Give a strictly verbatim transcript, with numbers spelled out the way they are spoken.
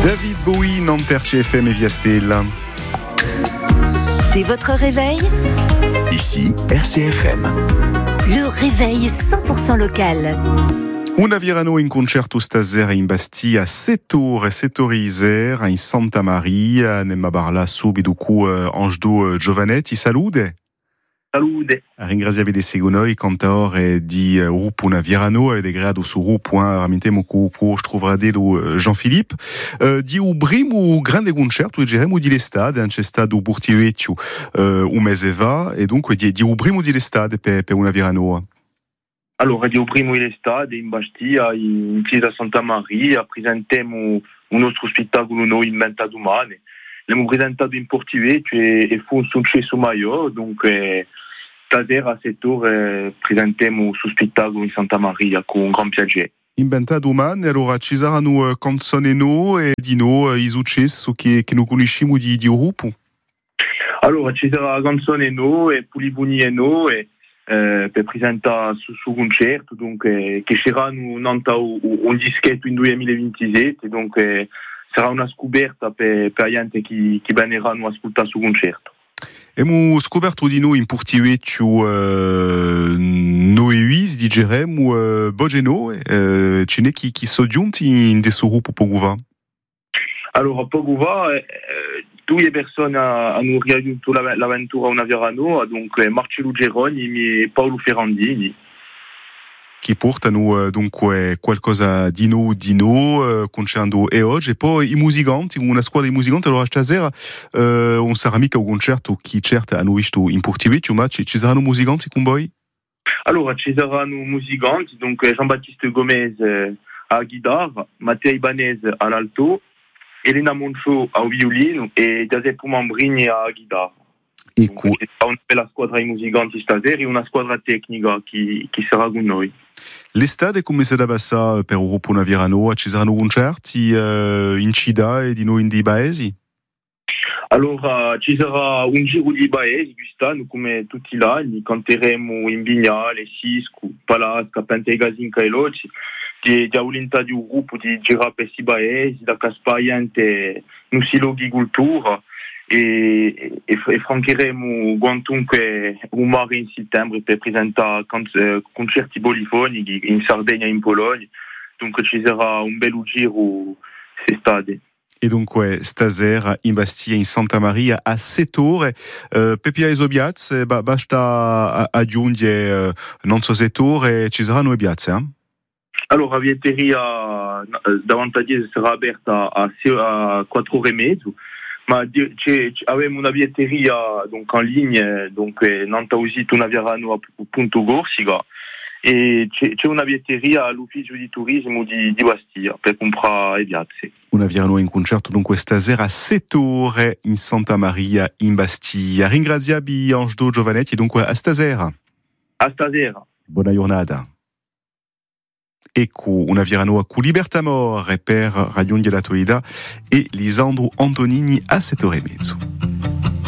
David Bowie, Nanterre F M et Viastel. Dès votre réveil, ici R C F M. Le réveil cent pour cent local. Una virano in concerto stasera in Bastia a Setore, Setore Iser, in Santa Maria, anem a barla subito cu uh, Angelo Giovanetti, salude. Salude. Ringraziavi de segonoi, cantaor di uh, grupo Una virano, e de grado su grupo, ramitemo cu, cu Strouvradelo Jean-Philippe. Uh, di u brimu grande concerto, e geremo di l'estade, c'è stato Burtivetio uh, un mese va, e dunque di, di u brimu di l'estade per, per Una virano. Allora, di primo l'estate in Bastia, in chiesa Santa Maria, presentiamo un nostro spettacolo noi inventato domani. L'abbiamo presentato in Portivetto e, e fu un successo maggiore, dunque stasera a Setore presentiamo il suo spettacolo in Santa Maria con un gran piacere. Inventato domani, allora ci saranno uh, canzoni no e di no uh, i successi che, che non conosciamo di, di gruppo? Allora, ci sarà canzone no e Pulibuni e no e Eh, per presentare su suo concerto, dunque, che saranno nanta un dischetto in duemilaventisette, dunque sarà una scoperta per, per la gente che, che verranno a ascoltare suo concerto. Abbiamo scoperto di noi in Portivetto uh, noi uis, digeremo, uh, Bogeno, uh, ce n'è chi, chi sono giunti in questo gruppo Pogova? Allora, Pogova, eh, tutte le persone hanno raggiunto l'avventura Una virano, dunque Marcello Geroni e Paolo Ferrandini. Che portano dunque qualcosa di nuovo, di nuovo, concerto e oggi, e poi i musicanti, una squadra di musicanti, allora stasera uh, non sarà mica un concerto che certo hanno visto in Portivetto, ma ci, ci saranno musicanti con voi? Allora, ci saranno musicanti, dunque Jean-Baptiste Gomez a chitarra, Matteo Ibanez all'alto, Elena Moncho al violino e Giuseppe Mambrini a chitarra. E cu- una bella squadra di musicanti stasera e una squadra tecnica che, che sarà con noi. L'estate come se da passare per il gruppo Una virano? Ci saranno concerti uh, in Cida e di noi in dei paesi? Allora, ci sarà un giro di paesi quest'anno come tutti gli anni, canteremo in Vignale, Sisco, Palasca, Pentegasinca e Loci. Di volontà di un gruppo di girare per questi paesi, da Caspariante, non si loghi cultura e, e, e francheremo quantunque un mare in settembre per presentare concerti polifonici in Sardegna e in Polonia, dunque ci sarà un bel giro quest'estate. E dunque stasera in Bastia, in Santa Maria, a Setore, uh, Pepia e Sobiaz, ba- basta aggiungere uh, non so Setore, ci saranno e piazze, eh? Allora, la billetteria davanti a Diese sarà aperta a, a quattro ore e mezzo, ma abbiamo una billetteria donc, en ligne, donc nanta il sito unavirano punto gorsica e c'è, c'è una billetteria all'ufficio di turismo di, di Bastia per comprare le piazze. Una virano in concerto dunque stasera a Setore in Santa Maria in Bastia. Ringraziabi Angelo Giovanetti e dunque a stasera. A stasera. Buona giornata. Ecco, Una virano cu Libertamore per Radio Della Toida e Lisandro Antonini a sette ore e mezzo.